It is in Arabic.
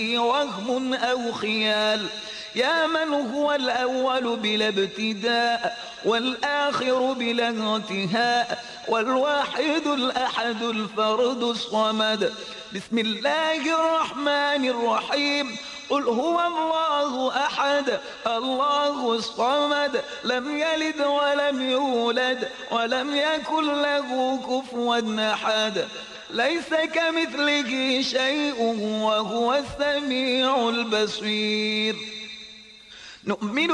وهم أو خيال، يا من هو الأول بلا ابتداء والآخر بلا انتهاء والواحد الأحد الفرد الصمد. بسم الله الرحمن الرحيم. قل هو الله أحد الله الصمد، لم يلد ولم يولد ولم يكن له كفوا أحد، ليس كمثله شيء وهو السميع البصير. نؤمن